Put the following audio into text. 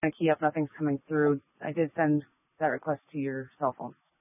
key up, nothing's coming through. I did send that request to your cell phone.